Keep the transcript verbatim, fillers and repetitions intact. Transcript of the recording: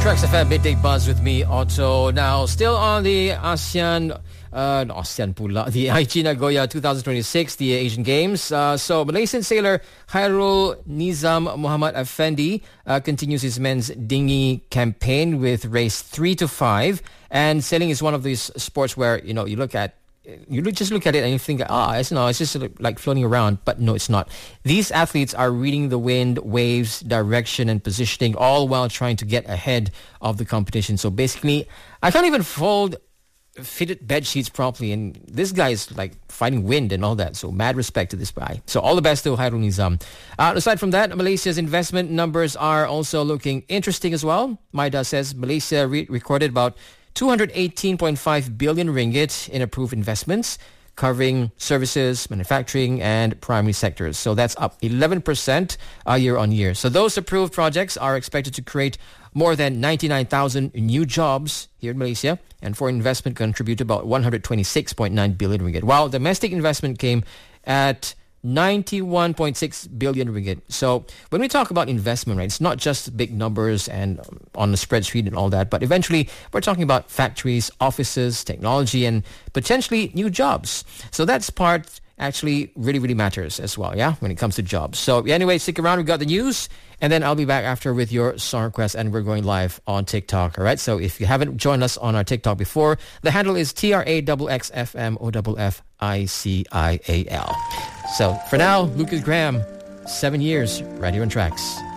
Tracks F M Midday Buzz with me, Otto. Now, still on the ASEAN, uh, ASEAN pula, the Aichi Nagoya twenty twenty-six, the Asian Games. Uh, so, Malaysian sailor Khairul Nizam Muhammad Effendi uh, continues his men's dinghy campaign with race three to five. And sailing is one of these sports where, you know, you look at You look, just look at it and you think, ah, it's no, it's just like floating around. But no, it's not. These athletes are reading the wind, waves, direction, and positioning, all while trying to get ahead of the competition. So basically, I can't even fold fitted bed sheets properly, and this guy is like fighting wind and all that. So mad respect to this guy. So all the best to Khairul Nizam. Uh, aside from that, Malaysia's investment numbers are also looking interesting as well. Maida says Malaysia re- recorded about two hundred eighteen point five billion ringgit in approved investments, covering services, manufacturing, and primary sectors. So that's up eleven percent uh, year on year. So those approved projects are expected to create more than ninety-nine thousand new jobs here in Malaysia, and foreign investment contribute about one hundred twenty-six point nine billion ringgit, while domestic investment came at ninety-one point six billion ringgit. So when we talk about investment, right, it's not just big numbers and on the spreadsheet and all that, but eventually we're talking about factories, offices, technology, and potentially new jobs. So that's part actually really, really matters as well, yeah, when it comes to jobs. So anyway, stick around. We've got the news, and then I'll be back after with your song request, and we're going live on TikTok, all right? So if you haven't joined us on our TikTok before, the handle is T R A X X F M O F F I C I A L. So for now, Lucas Graham, seven years, right here on Tracks.